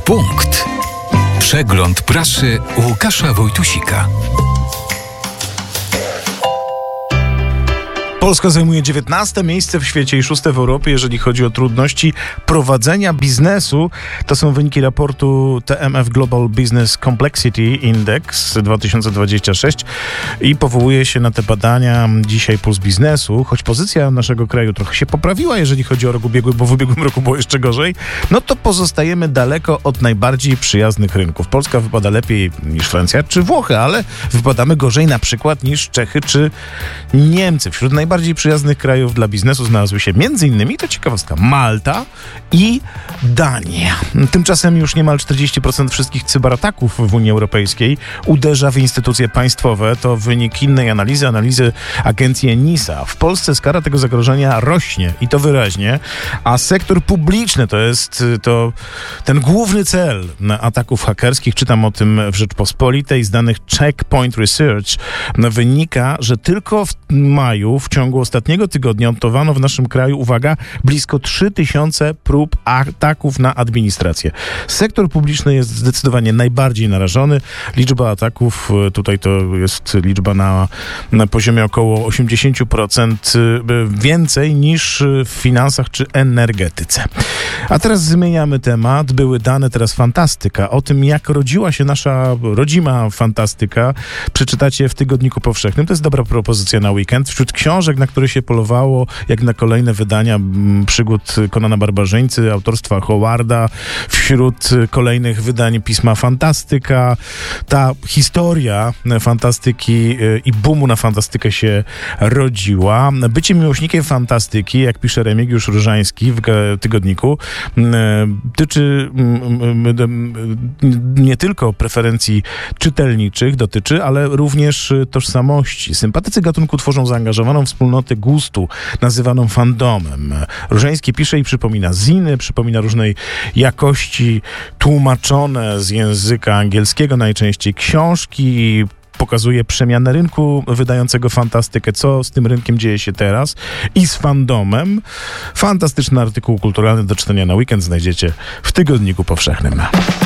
Punkt. Przegląd prasy Łukasza Wojtusika. Polska zajmuje 19 miejsce w świecie i 6 w Europie, jeżeli chodzi o trudności prowadzenia biznesu. To są wyniki raportu TMF Global Business Complexity Index 2026 i powołuje się na te badania dzisiaj Puls Biznesu. Choć pozycja naszego kraju trochę się poprawiła, jeżeli chodzi o rok ubiegły, bo w ubiegłym roku było jeszcze gorzej, no to pozostajemy daleko od najbardziej przyjaznych rynków. Polska wypada lepiej niż Francja czy Włochy, ale wypadamy gorzej na przykład niż Czechy czy Niemcy. Wśród najbardziej przyjaznych krajów dla biznesu znalazły się m.in., to ciekawostka, Malta i Dania. Tymczasem już niemal 40% wszystkich cyberataków w Unii Europejskiej uderza w instytucje państwowe. To wynik innej analizy agencji ENISA. W Polsce skala tego zagrożenia rośnie i to wyraźnie, a sektor publiczny to jest ten główny cel ataków hakerskich. Czytam o tym w Rzeczpospolitej. Z danych Checkpoint Research wynika, że tylko w maju, w ciągu ostatniego tygodnia odnotowano w naszym kraju, uwaga, blisko 3000 prób ataków na administrację. Sektor publiczny jest zdecydowanie najbardziej narażony. Liczba ataków, tutaj to jest liczba na poziomie około 80% więcej niż w finansach czy energetyce. A teraz zmieniamy temat. Były dane, teraz fantastyka. O tym, jak rodziła się nasza rodzima fantastyka, przeczytacie w Tygodniku Powszechnym. To jest dobra propozycja na weekend. Wśród książek, na które się polowało, jak na kolejne wydania przygód Conana Barbarzyńcy, autorstwa Howarda, wśród kolejnych wydań pisma Fantastyka. Ta historia fantastyki i boomu na fantastykę się rodziła. Bycie miłośnikiem fantastyki, jak pisze Remigiusz Różański w tygodniku, dotyczy nie tylko preferencji czytelniczych, ale również tożsamości. Sympatycy gatunku tworzą zaangażowaną wspólnotę gustu, nazywaną fandomem. Różański pisze i przypomina ziny, przypomina różnej jakości, tłumaczone z języka angielskiego najczęściej książki, pokazuje przemianę rynku wydającego fantastykę, co z tym rynkiem dzieje się teraz i z fandomem. Fantastyczny artykuł kulturalny do czytania na weekend znajdziecie w Tygodniku Powszechnym.